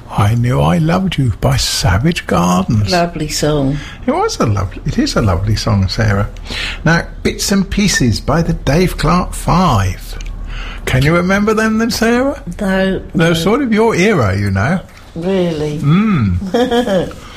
I Knew I Loved You by Savage Gardens. Lovely song. It is a lovely song, Sarah. Now, Bits and Pieces by the Dave Clark Five. Can you remember them then, Sarah? No. They're sort of your era, you know. Really?